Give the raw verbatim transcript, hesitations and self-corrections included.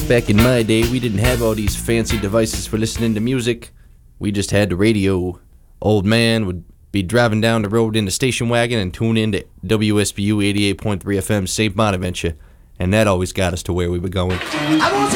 Back in my day, we didn't have all these fancy devices for listening to music. We just had the radio. Old man would be driving down the road in the station wagon and tune in to W S B U eighty-eight point three F M Saint Bonaventure, and that always got us to where we were going. I want